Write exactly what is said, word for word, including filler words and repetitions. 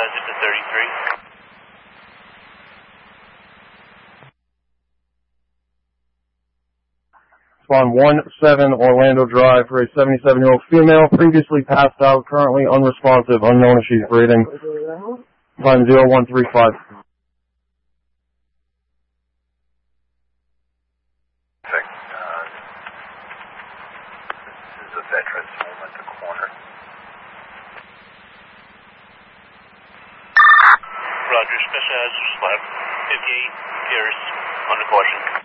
zip to thirty-three. On one seven Orlando Drive for a seventy-seven-year-old female, previously passed out, currently unresponsive, unknown if she's breathing. Time zero one three five. Perfect. Uh, this is a veteran's home at the corner. Roger, special hazards left. fifty-eight Pierce, under caution.